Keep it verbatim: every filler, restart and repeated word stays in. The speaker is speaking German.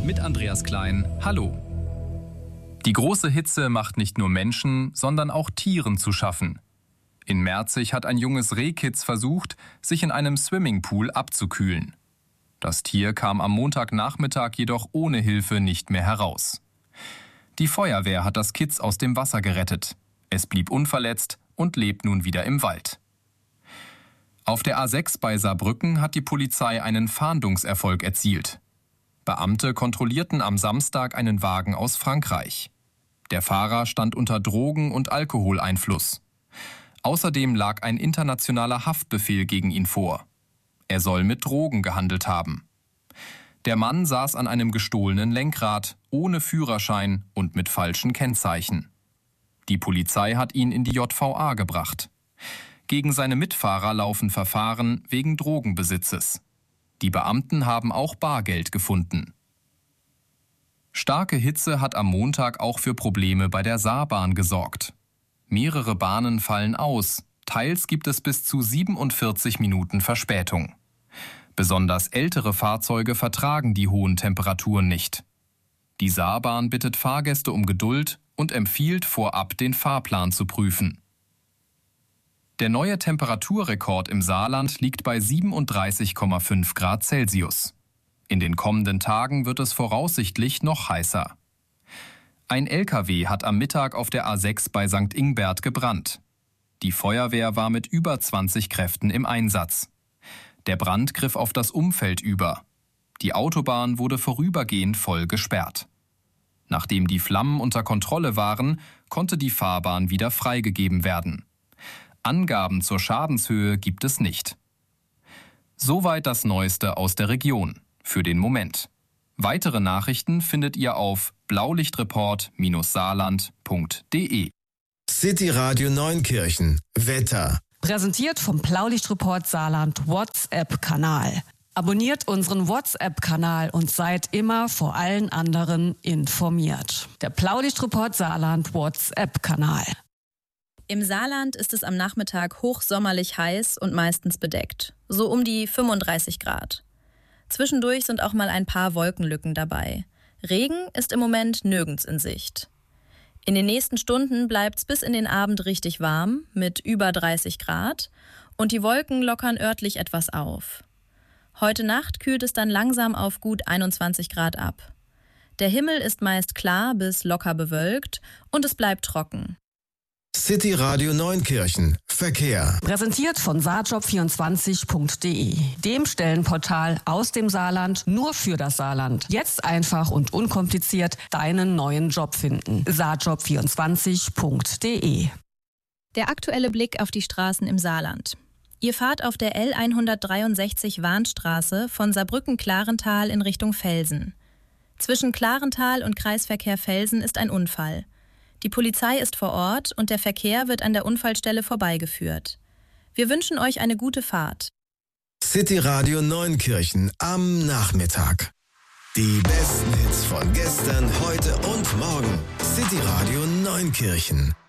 mit Andreas Klein. Hallo. Die große Hitze macht nicht nur Menschen, sondern auch Tieren zu schaffen. In Merzig hat ein junges Rehkitz versucht, sich in einem Swimmingpool abzukühlen. Das Tier kam am Montagnachmittag jedoch ohne Hilfe nicht mehr heraus. Die Feuerwehr hat das Kitz aus dem Wasser gerettet. Es blieb unverletzt und lebt nun wieder im Wald. Auf der A sechs bei Saarbrücken hat die Polizei einen Fahndungserfolg erzielt. Beamte kontrollierten am Samstag einen Wagen aus Frankreich. Der Fahrer stand unter Drogen- und Alkoholeinfluss. Außerdem lag ein internationaler Haftbefehl gegen ihn vor. Er soll mit Drogen gehandelt haben. Der Mann saß an einem gestohlenen Lenkrad, ohne Führerschein und mit falschen Kennzeichen. Die Polizei hat ihn in die J V A gebracht. Gegen seine Mitfahrer laufen Verfahren wegen Drogenbesitzes. Die Beamten haben auch Bargeld gefunden. Starke Hitze hat am Montag auch für Probleme bei der Saarbahn gesorgt. Mehrere Bahnen fallen aus, teils gibt es bis zu siebenundvierzig Minuten Verspätung. Besonders ältere Fahrzeuge vertragen die hohen Temperaturen nicht. Die Saarbahn bittet Fahrgäste um Geduld und empfiehlt vorab, den Fahrplan zu prüfen. Der neue Temperaturrekord im Saarland liegt bei siebenunddreißig Komma fünf Grad Celsius. In den kommenden Tagen wird es voraussichtlich noch heißer. Ein L K W hat am Mittag auf der A sechs bei Sankt Ingbert gebrannt. Die Feuerwehr war mit über zwanzig Kräften im Einsatz. Der Brand griff auf das Umfeld über. Die Autobahn wurde vorübergehend voll gesperrt. Nachdem die Flammen unter Kontrolle waren, konnte die Fahrbahn wieder freigegeben werden. Angaben zur Schadenshöhe gibt es nicht. Soweit das Neueste aus der Region. Für den Moment. Weitere Nachrichten findet ihr auf blaulichtreport Bindestrich saarland Punkt de. City Radio Neunkirchen. Wetter. Präsentiert vom Blaulichtreport Saarland WhatsApp-Kanal. Abonniert unseren WhatsApp-Kanal und seid immer vor allen anderen informiert. Der Blaulichtreport Saarland WhatsApp-Kanal. Im Saarland ist es am Nachmittag hochsommerlich heiß und meistens bedeckt. So um die fünfunddreißig Grad. Zwischendurch sind auch mal ein paar Wolkenlücken dabei. Regen ist im Moment nirgends in Sicht. In den nächsten Stunden bleibt es bis in den Abend richtig warm mit über dreißig Grad und die Wolken lockern örtlich etwas auf. Heute Nacht kühlt es dann langsam auf gut einundzwanzig Grad ab. Der Himmel ist meist klar bis locker bewölkt und es bleibt trocken. City Radio Neunkirchen. Verkehr. Präsentiert von saarjob vierundzwanzig Punkt de, dem Stellenportal aus dem Saarland nur für das Saarland. Jetzt einfach und unkompliziert deinen neuen Job finden. saarjob vierundzwanzig Punkt de. Der aktuelle Blick auf die Straßen im Saarland. Ihr fahrt auf der L hundertdreiundsechzig Warnstraße von Saarbrücken-Klarental in Richtung Velsen. Zwischen Klarental und Kreisverkehr Velsen ist ein Unfall. Die Polizei ist vor Ort und der Verkehr wird an der Unfallstelle vorbeigeführt. Wir wünschen euch eine gute Fahrt. City Radio Neunkirchen am Nachmittag. Die besten Hits von gestern, heute und morgen. City Radio Neunkirchen.